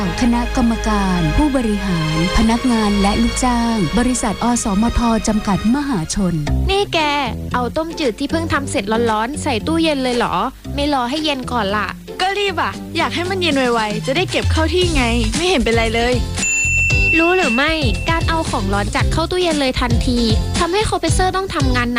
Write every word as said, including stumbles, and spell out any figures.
คณะกรรมการผู้บริหารพนักงานและลูกจ้างบริษัทอสมทจำกัดมหาชนนี่แกเอาต้มจืดที่เพิ่งทำเสร็จร้อนๆใส่ตู้เย็นเลยเหรอไม่รอให้เย็นก่อนล่ะก็รีบอ่ะอยากให้มันเย็นไวๆจะได้เก็บเข้าที่ไงไม่เห็นเป็นไรเลยรู้หรือไม่การเอาของร้อนจัดเข้าตู้เย็นเลยทันทีทำให้คอมเพรสเซอร์ต้องทำงานหนัก